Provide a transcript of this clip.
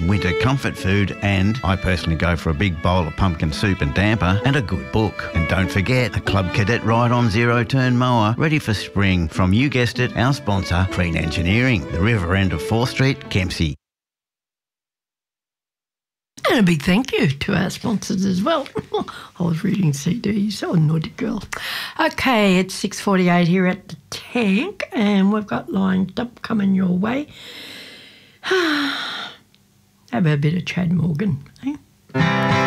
some winter comfort food, and I personally go for a big bowl of pumpkin soup and damper and a good book. And don't forget, a Club Cadet ride-on zero-turn mower ready for spring from, you guessed it, our sponsor, Green Engineering, the river end of 4th Street, Kempsey. And a big thank you to our sponsors as well. I was reading CDs. Oh, naughty girl. Okay, it's 6:48 here at the Tank, and we've got lined up coming your way. How about a bit of Chad Morgan, eh?